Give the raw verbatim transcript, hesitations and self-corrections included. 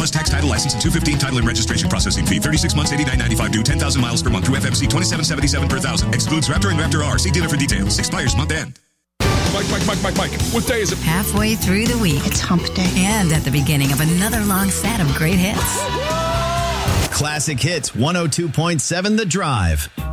plus tax, title, license, and two fifteen title and registration processing fee. thirty-six months, eighty-nine ninety-five due, ten thousand miles per month through F M C twenty-seven seventy-seven per thousand. Excludes Raptor and Raptor R. See dealer for details. Expires month end. Mike, Mike, Mike, Mike, Mike. What day is it? Halfway through the week. It's hump day. And at the beginning of another long set of great hits. Classic Hits one oh two point seven The Drive.